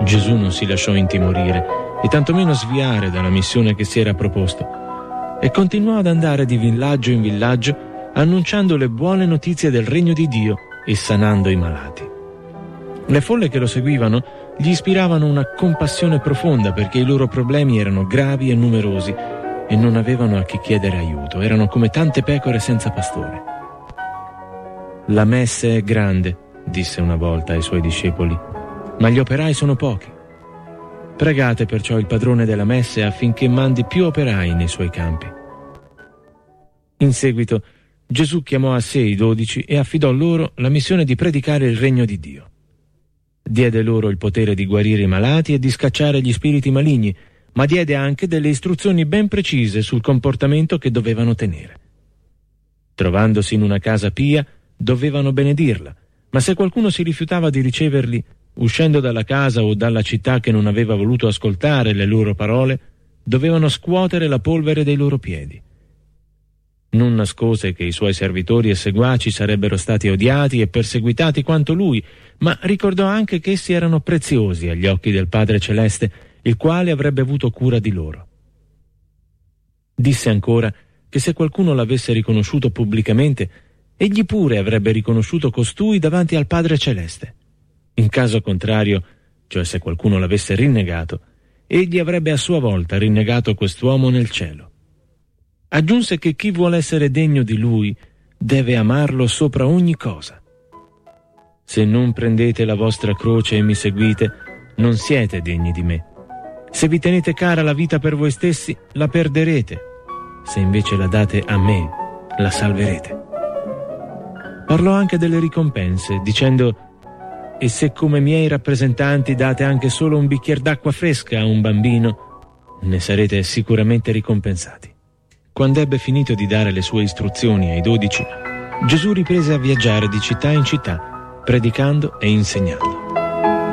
Gesù non si lasciò intimorire e tantomeno sviare dalla missione che si era proposto, e continuò ad andare di villaggio in villaggio annunciando le buone notizie del regno di Dio e sanando i malati. Le folle che lo seguivano gli ispiravano una compassione profonda, perché i loro problemi erano gravi e numerosi e non avevano a chi chiedere aiuto. Erano come tante pecore senza pastore. «La messe è grande», disse una volta ai suoi discepoli, «ma gli operai sono pochi. Pregate perciò il padrone della messe affinché mandi più operai nei suoi campi». In seguito Gesù chiamò a sé i 12 e affidò loro la missione di predicare il regno di Dio. Diede loro il potere di guarire i malati e di scacciare gli spiriti maligni, ma diede anche delle istruzioni ben precise sul comportamento che dovevano tenere. Trovandosi in una casa pia, dovevano benedirla, ma se qualcuno si rifiutava di riceverli, uscendo dalla casa o dalla città che non aveva voluto ascoltare le loro parole, dovevano scuotere la polvere dei loro piedi. Non nascose che i suoi servitori e seguaci sarebbero stati odiati e perseguitati quanto lui, ma ricordò anche che essi erano preziosi agli occhi del Padre Celeste, il quale avrebbe avuto cura di loro. Disse ancora che se qualcuno l'avesse riconosciuto pubblicamente, egli pure avrebbe riconosciuto costui davanti al Padre Celeste. In caso contrario, cioè se qualcuno l'avesse rinnegato, egli avrebbe a sua volta rinnegato quest'uomo nel cielo. Aggiunse che chi vuole essere degno di lui deve amarlo sopra ogni cosa. Se non prendete la vostra croce e mi seguite, non siete degni di me. Se vi tenete cara la vita per voi stessi, la perderete. Se invece la date a me, la salverete. Parlò anche delle ricompense, dicendo: e se come miei rappresentanti date anche solo un bicchiere d'acqua fresca a un bambino, ne sarete sicuramente ricompensati. Quando ebbe finito di dare le sue istruzioni ai 12, Gesù riprese a viaggiare di città in città, predicando e insegnando.